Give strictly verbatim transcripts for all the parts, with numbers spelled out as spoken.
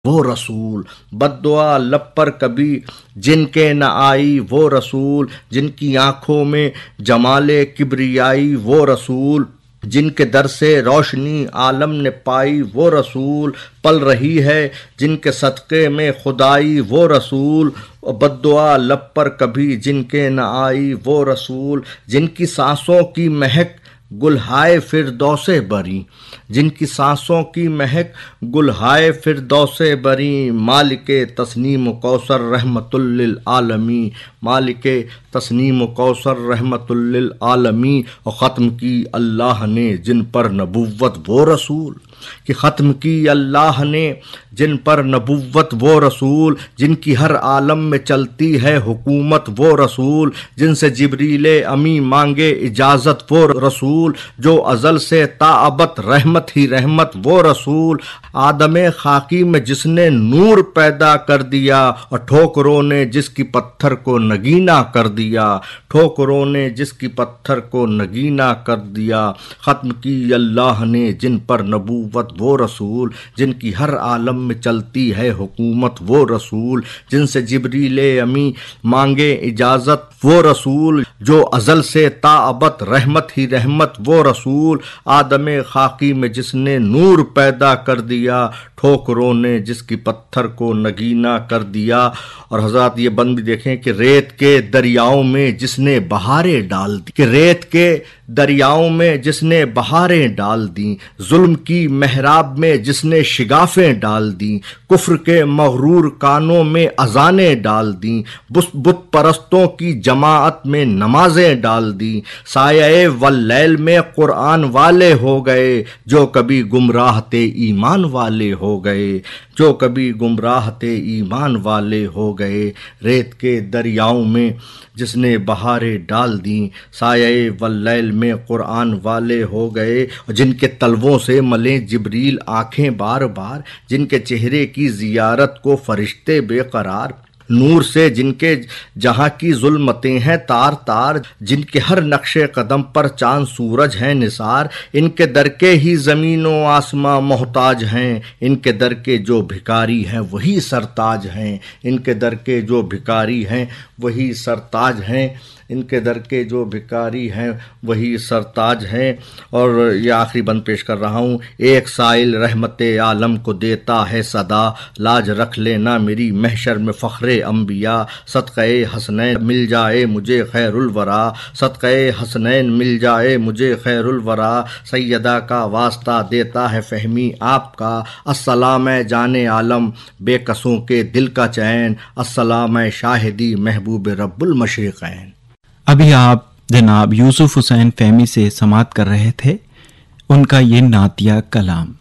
وہ رسول، بد دعا لب پر کبھی جن کے نہ آئی وہ رسول، جن کی آنکھوں میں جمال کبریائی وہ رسول، جن کے در سے روشنی عالم نے پائی وہ رسول، پل رہی ہے جن کے صدقے میں خدائی وہ رسول، بد دعا لب پر کبھی جن کے نہ آئی وہ رسول، جن کی سانسوں کی مہک گلہائے فردوس بری، جن کی سانسوں کی مہک گلہائے فردوس بری، مالک تسنیم و کوثر رحمت للعالمین، مالک تسنیم و کوثر رحمت للعالمین، اور ختم کی اللہ نے جن پر نبوت وہ رسول، کہ ختم کی اللہ نے جن پر نبوت وہ رسول، جن کی ہر عالم میں چلتی ہے حکومت وہ رسول، جن سے جبریل امی مانگے اجازت وہ رسول، جو ازل سے تا ابد رحمت ہی رحمت وہ رسول، آدم خاکی میں جس نے نور پیدا کر دیا، اور ٹھوکروں نے جس کی پتھر کو نگینا کر دیا، ٹھوکروں نے جس کی پتھر کو نگینا کر دیا، ختم کی اللہ نے جن پر نبوت وہ رسول، جن کی ہر عالم میں چلتی ہے حکومت وہ رسول، جن سے جبریل امی مانگے اجازت وہ رسول، جو ازل سے تا ابد رحمت ہی رحمت وہ رسول، آدم خاکی میں جس نے نور پیدا کر دیا، ٹھوکروں نے جس کی پتھر کو نگینا کر دیا۔ اور حضرات یہ بند بھی دیکھیں کہ ریت کے دریاؤں میں جس نے بہاریں ڈال دی، کہ ریت کے دریاؤں میں جس نے بہاریں ڈال دیں، ظلم کی محراب میں جس نے شگافیں ڈال دیں، کفر کے مغرور کانوں میں اذانیں ڈال دیں، بت پرستوں کی جماعت میں نمازیں ڈال دیں، سایہ واللیل میں قرآن والے ہو گئے، جو کبھی گمراہ تھے ایمان والے ہو گئے، جو کبھی گمراہ تھے ایمان والے ہو گئے، ریت کے دریاؤں میں جس نے بہاریں ڈال دیں، سایہ واللیل میں قرآن والے ہو گئے، جن کے تلووں سے ملیں جبریل آنکھیں بار بار، جن کے چہرے کی زیارت کو فرشتے بے قرار، نور سے جن کے جہاں کی ظلمتیں ہیں تار تار، جن کے ہر نقش قدم پر چاند سورج ہیں نثار، ان کے در کے ہی زمین و آسماں محتاج ہیں، ان کے در کے جو بھکاری ہیں وہی سرتاج ہیں، ان کے در کے جو بھکاری ہیں وہی سرتاج ہیں، ان کے در کے جو بھکاری ہیں وہی سرتاج ہیں۔ اور یہ آخری بند پیش کر رہا ہوں، ایک سائل رحمت عالم کو دیتا ہے صدا، لاج رکھ لینا میری محشر میں فخر انبیاء، صدقہ حسنین مل جائے مجھے خیر الورا، صدقہ حسنین مل جائے مجھے خیر الورا، سیدہ کا واسطہ دیتا ہے فہمی آپ کا، السلام جان عالم بے کسوں کے دل کا چین، السلام شاہدی محبوب رب المشرقین۔ ابھی آپ جناب یوسف حسین فہمی سے سماعت کر رہے تھے ان کا یہ نعتیہ کلام۔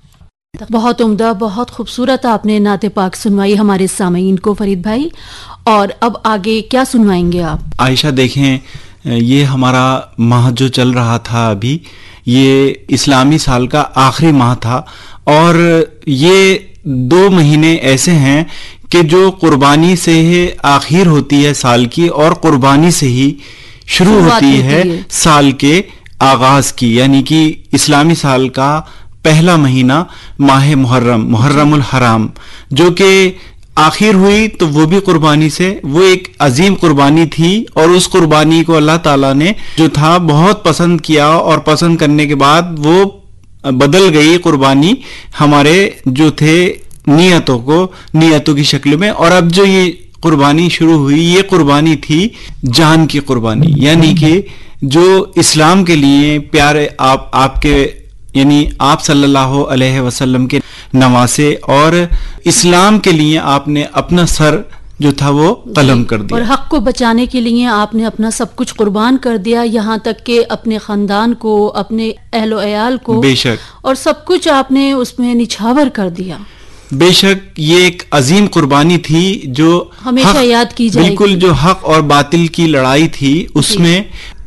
بہت عمدہ، بہت خوبصورت آپ نے نعت پاک سنوائی ہمارے سامعین کو فرید بھائی، اور اب آگے کیا سنوائیں گے آپ؟ عائشہ دیکھیں، یہ ہمارا ماہ جو چل رہا تھا ابھی، یہ اسلامی سال کا آخری ماہ تھا، اور یہ دو مہینے ایسے ہیں کہ جو قربانی سے آخر ہوتی ہے سال کی، اور قربانی سے ہی شروع ہوتی ہے سال کے آغاز کی، یعنی کہ اسلامی سال کا پہلا مہینہ ماہ محرم، محرم الحرام، جو کہ آخر ہوئی تو وہ بھی قربانی سے، وہ ایک عظیم قربانی تھی، اور اس قربانی کو اللہ تعالیٰ نے جو تھا بہت پسند کیا، اور پسند کرنے کے بعد وہ بدل گئی قربانی ہمارے جو تھے نیتوں کو، نیتوں کی شکل میں، اور اب جو یہ قربانی شروع ہوئی یہ قربانی تھی جان کی قربانی، یعنی کہ جو اسلام کے لیے پیارے آپ آپ کے یعنی آپ صلی اللہ علیہ وسلم کے نواسے، اور اسلام کے لیے آپ نے اپنا سر جو تھا وہ قلم کر دیا، اور حق کو بچانے کے لیے آپ نے اپنا سب کچھ قربان کر دیا، یہاں تک کہ اپنے خاندان کو، اپنے اہل و عیال کو، بے شک، اور سب کچھ آپ نے اس میں نچھاور کر دیا۔ بے شک یہ ایک عظیم قربانی تھی جو ہمیشہ یاد کی جائے گی، بالکل جو حق اور باطل کی لڑائی تھی اس میں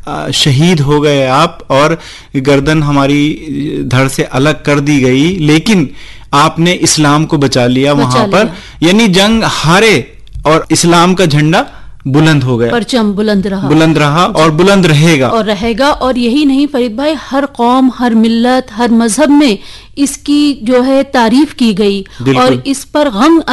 شہید ہو گئے آپ، اور گردن ہماری دھڑ سے الگ کر دی گئی، لیکن آپ نے اسلام کو بچا لیا وہاں پر، یعنی جنگ ہارے اور اسلام کا جھنڈا बुलंद हो गया, परचम बुलंद रहा बुलंद रहा और बुलंद रहेगा और रहेगा। और यही नहीं फरीद भाई, हर कौम, हर मिल्लत, हर मजहब में इसकी जो है तारीफ की गई और इस पर गम